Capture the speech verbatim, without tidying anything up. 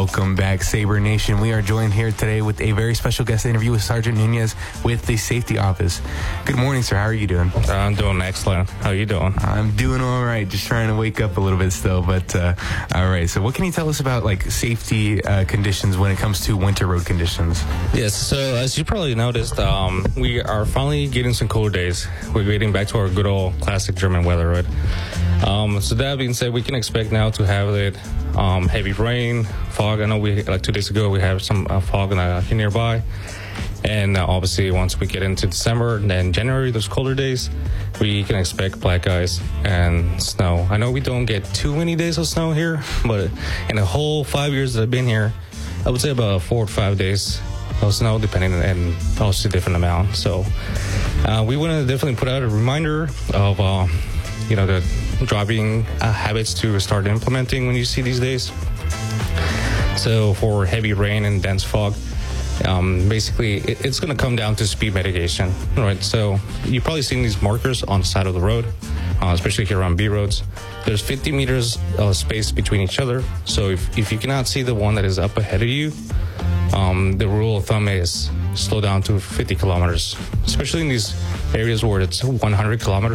Welcome back, Sabre Nation. We are joined here today with a very special guest interview with Sergeant Nunez with the Safety Office. Good morning, sir. How are you doing? I'm doing excellent. How are you doing? I'm doing all right. Just trying to wake up a little bit still, but uh, all right. So what can you tell us about like safety uh, conditions when it comes to winter road conditions? Yes, so as you probably noticed, um, we are finally getting some cooler days. We're getting back to our good old classic German weather, right? Um, so that being said, we can expect now to have it um, heavy rain, fog. I know we like two days ago we have some uh, fog uh, here nearby, and uh, obviously once we get into December and then January, those colder days, we can expect black ice and snow. I know we don't get too many days of snow here, but in the whole five years that I've been here, I would say about four or five days of snow, depending on, and also different amount. So uh, we want to definitely put out a reminder of uh, you know the driving uh, habits to start implementing when you see these days. So for heavy rain and dense fog, um, basically it, it's going to come down to speed mitigation, right? So you've probably seen these markers on the side of the road, uh, especially here on B roads. There's fifty meters of space between each other. So if, if you cannot see the one that is up ahead of you, um, the rule of thumb is slow down to fifty kilometers, especially in these areas where it's one hundred kilometers